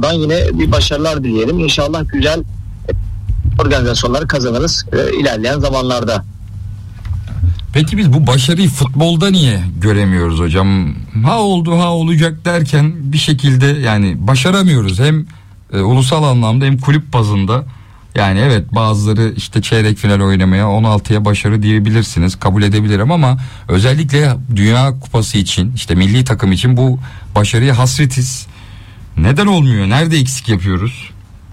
buradan yine bir başarılar dileyelim. İnşallah güzel organizasyonları kazanırız ilerleyen zamanlarda. Peki biz bu başarıyı futbolda niye göremiyoruz hocam? Ha oldu ha olacak derken bir şekilde yani başaramıyoruz. Hem ulusal anlamda hem kulüp bazında. Yani evet, bazıları işte çeyrek final oynamaya 16'ya başarı diyebilirsiniz, kabul edebilirim, ama özellikle Dünya Kupası için, işte milli takım için bu başarıya hasretiz. Neden olmuyor? Nerede eksik yapıyoruz?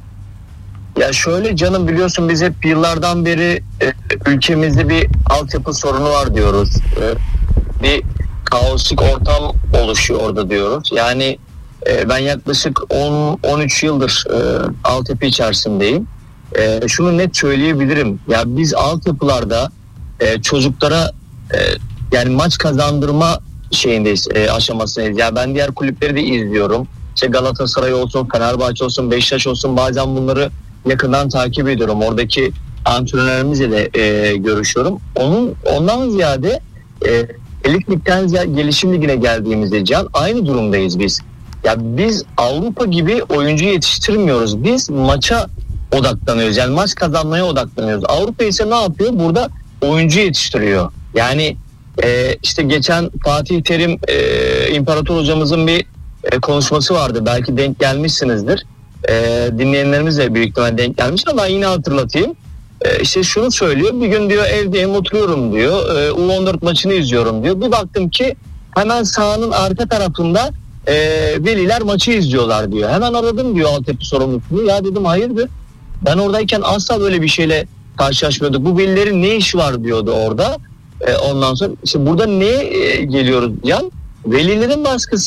Ya şöyle canım, biliyorsun biz hep yıllardan beri ülkemizde bir altyapı sorunu var diyoruz. Bir kaotik ortam oluşuyor orada diyoruz. Yani ben yaklaşık 10-13 yıldır altyapı içerisindeyim. Şunu net söyleyebilirim. Ya biz altyapılarda çocuklara yani maç kazandırma şeyindeyiz, aşamasındayız. Ya ben diğer kulüpleri de izliyorum. İşte Galatasaray olsun, Fenerbahçe olsun, Beşiktaş olsun, bazen bunları yakından takip ediyorum. Oradaki antrenörlerimizle de görüşüyorum. Ondan ziyade Elit Lig'den Gelişim Ligi'ne geldiğimizde Can, aynı durumdayız biz. Ya biz Avrupa gibi oyuncu yetiştirmiyoruz. Biz maça odaklanıyoruz. Yani maç kazanmaya odaklanıyoruz. Avrupa ise ne yapıyor? Burada oyuncu yetiştiriyor. Yani işte geçen Fatih Terim İmparator hocamızın bir konuşması vardı. Belki denk gelmişsinizdir. Dinleyenlerimiz de büyük ihtimalle denk gelmiş ama yine hatırlatayım. İşte şunu söylüyor. Bir gün diyor evdeyim, oturuyorum diyor. U14 maçını izliyorum diyor. Bir baktım ki hemen sahanın arka tarafında veliler maçı izliyorlar diyor. Hemen aradım diyor altyapı sorumlusunu. Ya dedim hayırdır? Ben oradayken asla böyle bir şeyle karşılaşmıyorduk. Bu velilerin ne işi var diyordu orada. Ondan sonra işte burada neye geliyoruz Can? Velilerin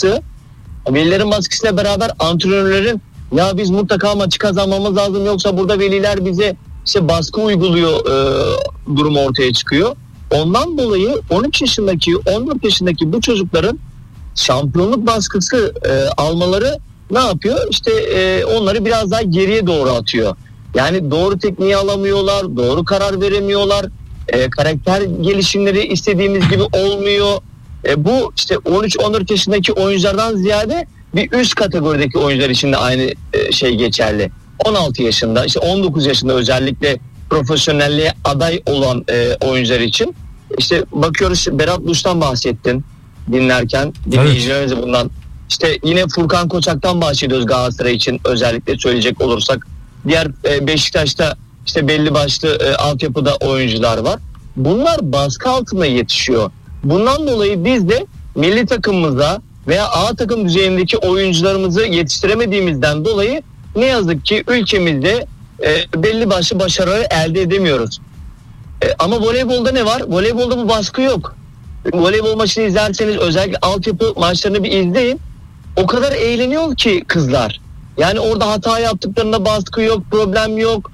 baskısıyla beraber antrenörlerin ya biz mutlaka maçı kazanmamız lazım, yoksa burada veliler bize işte baskı uyguluyor durum ortaya çıkıyor. Ondan dolayı 13 yaşındaki 14 yaşındaki bu çocukların şampiyonluk baskısı almaları ne yapıyor? İşte onları biraz daha geriye doğru atıyor. Yani doğru tekniği alamıyorlar, doğru karar veremiyorlar. Karakter gelişimleri istediğimiz gibi olmuyor. Bu işte 13-14 yaşındaki oyunculardan ziyade bir üst kategorideki oyuncular için de aynı şey geçerli. 16 yaşında, işte 19 yaşında özellikle profesyonelliğe aday olan oyuncular için. İşte bakıyoruz, Berat Luş'tan bahsettin dinlerken. Dinleyicilerimiz evet. Bundan. İşte yine Furkan Koçak'tan bahsediyoruz Galatasaray için özellikle söyleyecek olursak. Diğer Beşiktaş'ta işte belli başlı altyapıda oyuncular var. Bunlar baskı altında yetişiyor. Bundan dolayı biz de milli takımımıza veya A takım düzeyindeki oyuncularımızı yetiştiremediğimizden dolayı ne yazık ki ülkemizde belli başlı başarıları elde edemiyoruz. Ama voleybolda ne var? Voleybolda bu baskı yok. Voleybol maçını izlerseniz, özellikle altyapı maçlarını bir izleyin. O kadar eğleniyor ki kızlar. Yani orada hata yaptıklarında baskı yok, problem yok.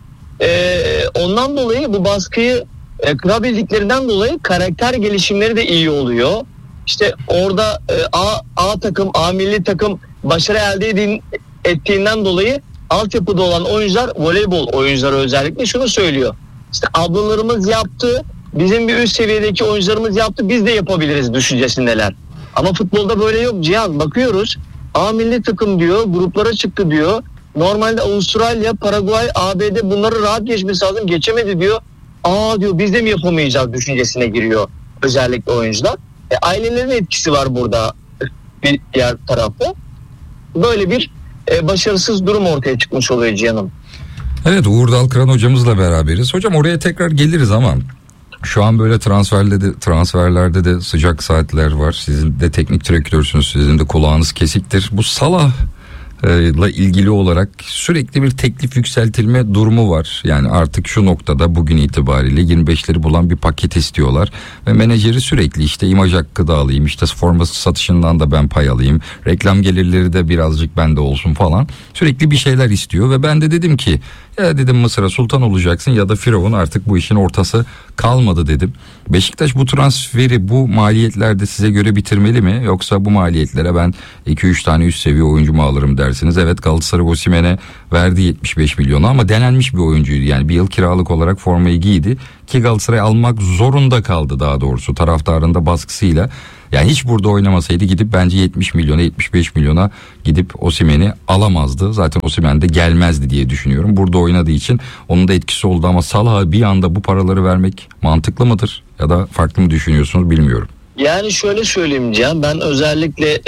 Ondan dolayı bu baskıyı kırabildiklerinden dolayı karakter gelişimleri de iyi oluyor. İşte orada A takım, A milli takım başarı elde ettiğinden dolayı altyapıda olan oyuncular, voleybol oyuncuları özellikle şunu söylüyor. İşte ablalarımız yaptı, bizim bir üst seviyedeki oyuncularımız yaptı, biz de yapabiliriz düşüncesindeler. Ama futbolda böyle yok Cihan. Bakıyoruz, A milli takım diyor, gruplara çıktı diyor. Normalde Avustralya, Paraguay, ABD bunları rahat geçmesi lazım, geçemedi diyor. Diyor biz de mi yapamayacağız düşüncesine giriyor özellikle oyuncular. Ailelerin etkisi var burada bir diğer tarafta. Böyle bir başarısız durum ortaya çıkmış oluyor Cihan'ım. Evet, Uğur Dalkıran hocamızla beraberiz. Hocam oraya tekrar geliriz ama şu an böyle transferlerde de sıcak saatler var. Sizin de teknik direktörsünüz, sizin de kulağınız kesiktir. Bu Salah ile ilgili olarak sürekli bir teklif yükseltilme durumu var. Yani artık şu noktada bugün itibariyle 25'leri bulan bir paket istiyorlar ve menajeri sürekli işte imaj hakkı da alayım, işte forması satışından da ben pay alayım, reklam gelirleri de birazcık bende olsun falan, sürekli bir şeyler istiyor ve ben de dedim ki ya dedim Mısır'a sultan olacaksın ya da Firavun, artık bu işin ortası kalmadı dedim. Beşiktaş bu transferi bu maliyetlerde size göre bitirmeli mi, yoksa bu maliyetlere ben 2-3 tane üst seviye oyuncu mu alırım dersiniz? Evet, Galatasaray Osimhen'e verdi 75 milyonu ama denenmiş bir oyuncuydu. Yani bir yıl kiralık olarak formayı giydi ki Galatasaray almak zorunda kaldı, daha doğrusu taraftarın da baskısıyla. Yani hiç burada oynamasaydı gidip bence 70 milyona 75 milyona gidip Osimhen'i alamazdı. Zaten Osimhen de gelmezdi diye düşünüyorum. Burada oynadığı için onun da etkisi oldu ama Salah'a bir anda bu paraları vermek mantıklı mıdır? Ya da farklı mı düşünüyorsunuz bilmiyorum. Yani şöyle söyleyeyim Cihan, ben özellikle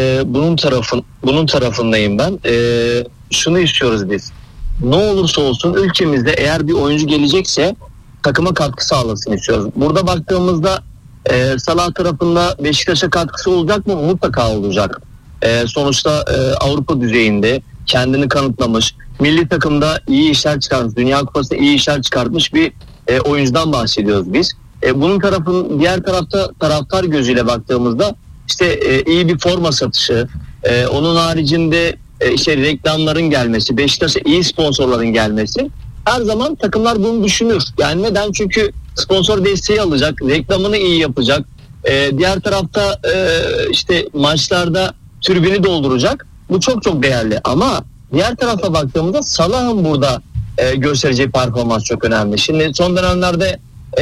bunun tarafındayım ben. Şunu istiyoruz biz. Ne olursa olsun ülkemizde eğer bir oyuncu gelecekse takıma katkı sağlasın istiyoruz. Burada baktığımızda Salah tarafında Beşiktaş'a katkısı olacak mı? Mutlaka olacak. Sonuçta Avrupa düzeyinde kendini kanıtlamış, milli takımda iyi işler çıkarmış, Dünya Kupası'nda iyi işler çıkartmış bir oyuncudan bahsediyoruz biz. Bunun diğer tarafta taraftar gözüyle baktığımızda işte iyi bir forma satışı, onun haricinde işte reklamların gelmesi, Beşiktaş'a iyi sponsorların gelmesi, her zaman takımlar bunu düşünür. Yani neden? Çünkü sponsor desteği alacak, reklamını iyi yapacak. Diğer tarafta işte maçlarda tribünü dolduracak. Bu çok çok değerli. Ama diğer tarafa baktığımızda Salah'ın burada göstereceği performans çok önemli. Şimdi son dönemlerde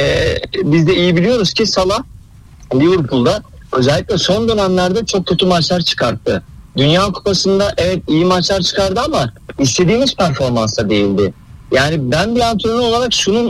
biz de iyi biliyoruz ki Salah Liverpool'da özellikle son dönemlerde çok kötü maçlar çıkarttı. Dünya Kupası'nda evet iyi maçlar çıkardı ama istediğimiz performansta değildi. Yani ben bir antrenör olarak şunun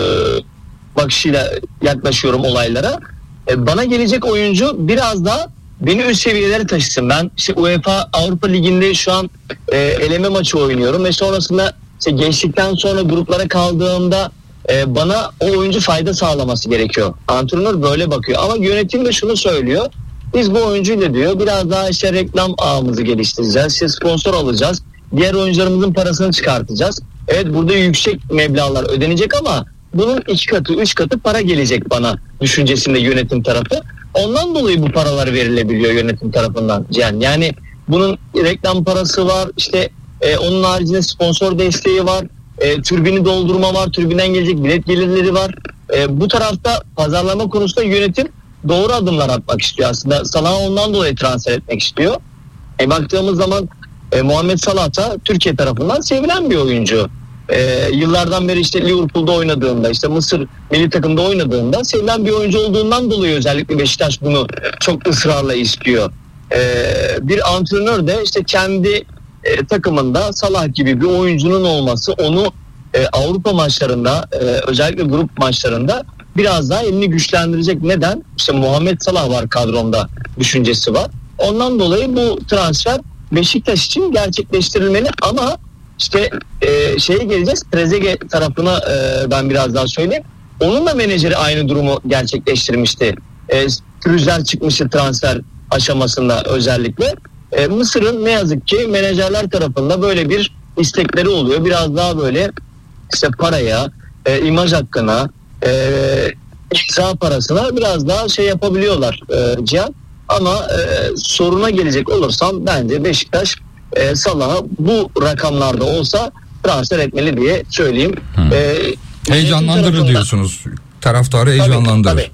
bakışıyla yaklaşıyorum olaylara. Bana gelecek oyuncu biraz daha beni üst seviyelere taşısın. Ben işte UEFA Avrupa Ligi'nde şu an eleme maçı oynuyorum ve sonrasında işte geçtikten sonra gruplara kaldığımda bana o oyuncu fayda sağlaması gerekiyor. Antrenör böyle bakıyor ama yönetim de şunu söylüyor. Biz bu oyuncuyla diyor biraz daha işte reklam ağımızı geliştireceğiz. İşte sponsor alacağız. Diğer oyuncularımızın parasını çıkartacağız. Evet, burada yüksek meblağlar ödenecek ama bunun 2 katı 3 katı para gelecek bana düşüncesinde yönetim tarafı. Ondan dolayı bu paralar verilebiliyor yönetim tarafından. Yani bunun reklam parası var, işte onun haricinde sponsor desteği var, türbini doldurma var, türbinden gelecek bilet gelirleri var. Bu tarafta pazarlama konusunda yönetim doğru adımlar atmak istiyor aslında. Salah'ı ondan dolayı transfer etmek istiyor. Baktığımız zaman Muhammed Salah da Türkiye tarafından sevilen bir oyuncu. Yıllardan beri işte Liverpool'da oynadığında, işte Mısır milli takımda oynadığında sevilen bir oyuncu olduğundan dolayı özellikle Beşiktaş bunu çok ısrarla istiyor. Bir antrenör de işte kendi takımında Salah gibi bir oyuncunun olması onu Avrupa maçlarında özellikle grup maçlarında biraz daha elini güçlendirecek. Neden? İşte Muhammed Salah var kadromda düşüncesi var. Ondan dolayı bu transfer Beşiktaş için gerçekleştirilmeli ama işte şeye geleceğiz. Trezeguet tarafına ben biraz daha söyleyeyim. Onun da menajeri aynı durumu gerçekleştirmişti. Pürüzler çıkmıştı transfer aşamasında özellikle. Mısır'ın ne yazık ki menajerler tarafında böyle bir istekleri oluyor. Biraz daha böyle işte paraya, imaj hakkına, imza parasına biraz daha şey yapabiliyorlar Cihan. Ama soruna gelecek olursam bence Beşiktaş Salah'ı bu rakamlarda olsa transfer etmeli diye söyleyeyim. Heyecanlandırır diyorsunuz. Taraftarı heyecanlandırır.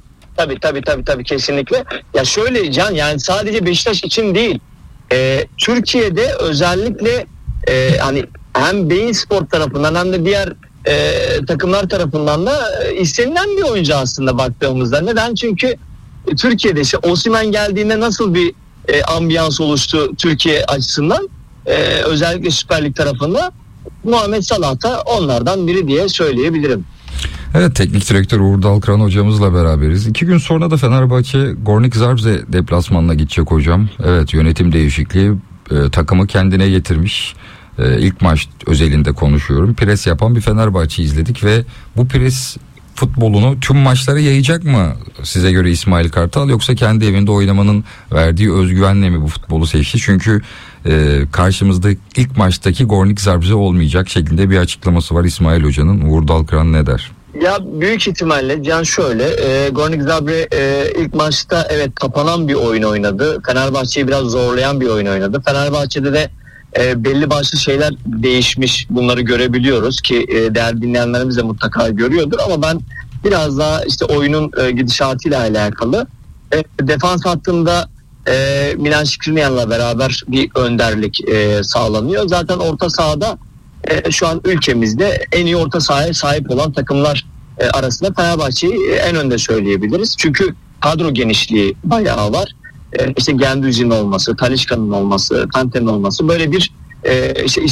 Tabii kesinlikle. Ya şöyle Can, yani sadece Beşiktaş için değil. Türkiye'de özellikle hani hem Bein Spor tarafından hem de diğer takımlar tarafından da istenilen bir oyuncu aslında baktığımızda. Neden? Çünkü Türkiye'de işte Osimhen geldiğinde nasıl bir ambiyans oluştu Türkiye açısından, özellikle Süper Lig tarafında, Muhammed Salah da onlardan biri diye söyleyebilirim. Evet, teknik direktör Uğur Dalkıran hocamızla beraberiz. 2 gün sonra da Fenerbahçe Gornik Zabrze deplasmanına gidecek hocam. Evet, yönetim değişikliği takımı kendine getirmiş. İlk maç özelinde konuşuyorum. Pres yapan bir Fenerbahçe izledik ve bu pres futbolunu tüm maçlara yayacak mı size göre İsmail Kartal, yoksa kendi evinde oynamanın verdiği özgüvenle mi bu futbolu seçti? Çünkü karşımızda ilk maçtaki Gornik Zabrze olmayacak şeklinde bir açıklaması var İsmail Hoca'nın. Uğur Dalkıran ne der? Ya büyük ihtimalle Can şöyle, Gornik Zabrze ilk maçta evet kapanan bir oyun oynadı. Fenerbahçe'yi biraz zorlayan bir oyun oynadı. Fenerbahçe'de de belli başlı şeyler değişmiş, bunları görebiliyoruz ki değerli dinleyenlerimiz de mutlaka görüyordur ama ben biraz daha işte oyunun gidişatıyla alakalı defans hattında Milan Skriniar'la beraber bir önderlik sağlanıyor. Zaten orta sahada şu an ülkemizde en iyi orta sahaya sahip olan takımlar arasında Fenerbahçe'yi en önde söyleyebiliriz. Çünkü kadro genişliği bayağı var. İşte Gendouzi'nin olması, Talisca'nın olması, Kante'nin olması böyle bir işte